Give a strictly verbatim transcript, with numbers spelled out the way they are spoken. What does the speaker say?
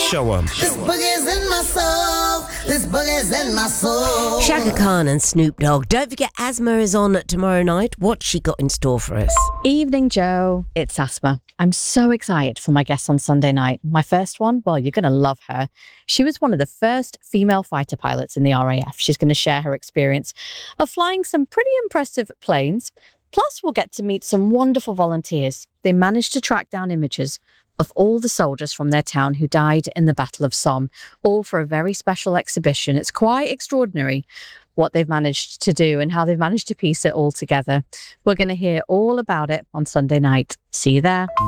Show 'em. This boogie's in my soul. This boogie's in my soul. Shaka Khan and Snoop Dogg. Don't forget, Asma is on tomorrow night. What's she got in store for us? Evening, Joe. It's Asma. I'm so excited for my guest on Sunday night. My first one, well, you're going to love her. She was one of the first female fighter pilots in the R A F. She's going to share her experience of flying some pretty impressive planes. Plus, we'll get to meet some wonderful volunteers. They managed to track down images of all the soldiers from their town who died in the Battle of Somme, all for a very special exhibition. It's quite extraordinary what they've managed to do and how they've managed to piece it all together. We're going to hear all about it on Sunday night. See you there.